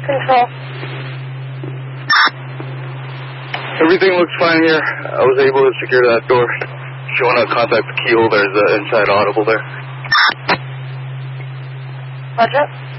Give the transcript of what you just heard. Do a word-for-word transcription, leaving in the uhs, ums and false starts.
Control. Everything looks fine here. I was able to secure that door. If you want to contact the key holder, there's an inside audible there. Roger.